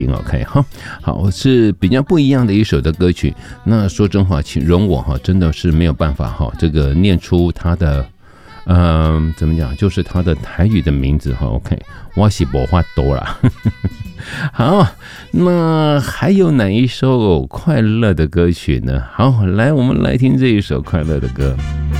OK 哈，好，是比较不一样的一首的歌曲。那说真话，请容我哈，真的是没有办法哈，这个念出它的，怎么讲，就是它的台语的名字哈。OK， 我是没法多啦。好，那还有哪一首快乐的歌曲呢？好，来，我们来听这一首快乐的歌。